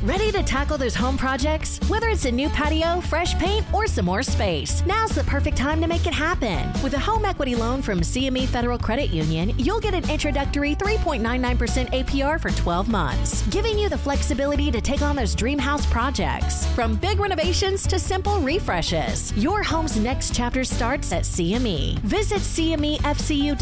Ready to tackle those home projects? Whether it's a new patio, fresh paint, or some more space, now's the perfect time to make it happen. With a home equity loan from CME Federal Credit Union, you'll get an introductory 3.99% APR for 12 months, giving you the flexibility to take on those dream house projects. From big renovations to simple refreshes, your home's next chapter starts at CME. Visit CMEFCU.com